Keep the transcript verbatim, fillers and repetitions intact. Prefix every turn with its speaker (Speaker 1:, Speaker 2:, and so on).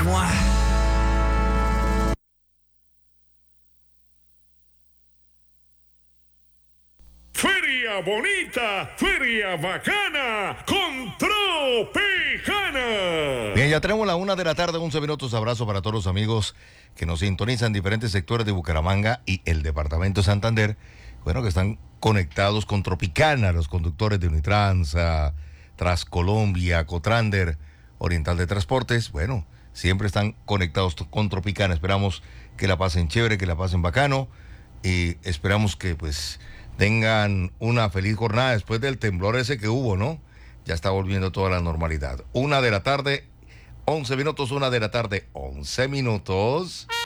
Speaker 1: ¡Mua!
Speaker 2: Feria bonita, feria bacana, con Tropicana.
Speaker 3: Bien, ya tenemos la una de la tarde, once minutos. Abrazo para todos los amigos que nos sintonizan en diferentes sectores de Bucaramanga y el departamento de Santander. Bueno, que están conectados con Tropicana, los conductores de Unitransa, Transcolombia, Cotrander, Oriental de Transportes. Bueno, siempre están conectados con Tropicana. Esperamos que la pasen chévere, que la pasen bacano y esperamos que pues tengan una feliz jornada después del temblor ese que hubo, ¿no? Ya está volviendo toda la normalidad. Una de la tarde, once minutos, una de la tarde, once minutos.